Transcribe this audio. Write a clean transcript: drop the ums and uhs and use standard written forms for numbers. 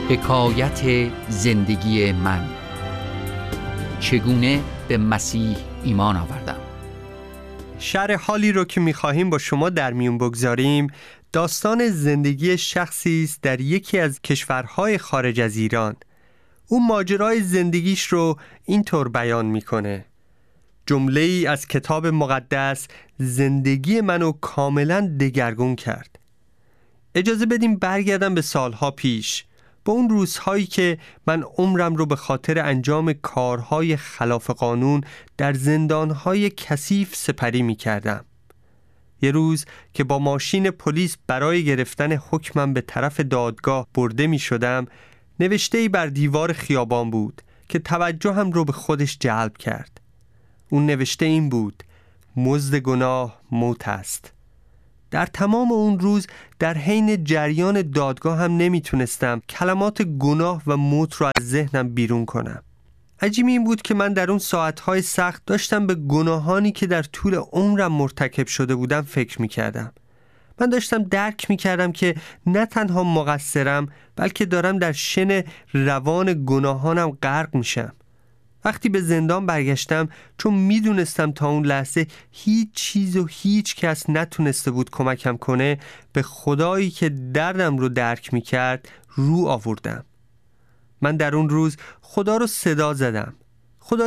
حکایت زندگی من، چگونه به مسیح ایمان آوردم. شرح حالی رو که می‌خواهیم با شما در میون بگذاریم داستان زندگی شخصی است در یکی از کشورهای خارج از ایران. او ماجرای زندگیش رو اینطور بیان میکنه: جمله‌ای از کتاب مقدس زندگی منو کاملا دگرگون کرد. اجازه بدیم برگردم به سالها پیش، به اون روزهایی که من عمرم رو به خاطر انجام کارهای خلاف قانون در زندانهای کثیف سپری می کردم. یه روز که با ماشین پلیس برای گرفتن حکمم به طرف دادگاه برده می شدم، نوشته‌ای بر دیوار خیابان بود که توجهم رو به خودش جلب کرد. اون نوشته این بود: مزد گناه موت است. در تمام اون روز در حین جریان دادگاه هم نمیتونستم کلمات گناه و موت رو از ذهنم بیرون کنم. عجیب این بود که من در اون ساعتهای سخت داشتم به گناهانی که در طول عمرم مرتکب شده بودم فکر میکردم. من داشتم درک میکردم که نه تنها مقصرم، بلکه دارم در شن روان گناهانم غرق میشم. وقتی به زندان برگشتم، چون میدونستم تا اون لحظه هیچ چیز و هیچ کس نتونسته بود کمکم کنه، به خدایی که دردم رو درک میکرد رو آوردم. من در اون روز خدا رو صدا زدم.